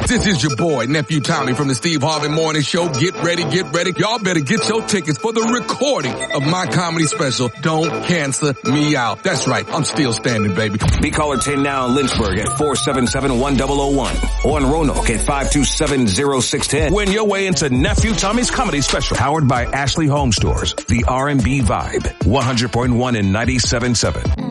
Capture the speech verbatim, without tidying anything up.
This is your boy, Nephew Tommy from the Steve Harvey Morning Show. Get ready, get ready. Y'all better get your tickets for the recording of my comedy special, Don't Cancel Me Out. That's right, I'm still standing, baby. Be caller ten now in Lynchburg at four seven seven, one zero zero one or in Roanoke at five two seven, zero six one zero. Win your way into Nephew Tommy's comedy special. Powered by Ashley Home Stores, the R and B Vibe, one hundred point one and ninety-seven point seven.